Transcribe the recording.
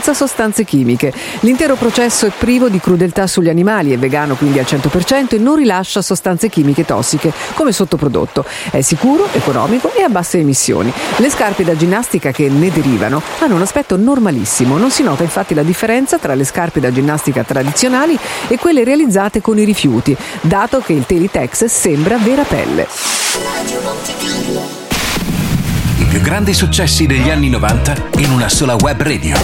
senza sostanze chimiche. L'intero processo è privo di crudeltà sugli animali, è vegano quindi al 100% e non rilascia sostanze chimiche tossiche come sottoprodotto. È sicuro, economico e a basse emissioni. Le scarpe da ginnastica che ne derivano hanno un aspetto normalissimo. Non si nota infatti la differenza tra le scarpe da ginnastica tradizionali e quelle realizzate con i rifiuti, dato che il Telitex sembra vera pelle. I più grandi successi degli anni 90 in una sola web radio.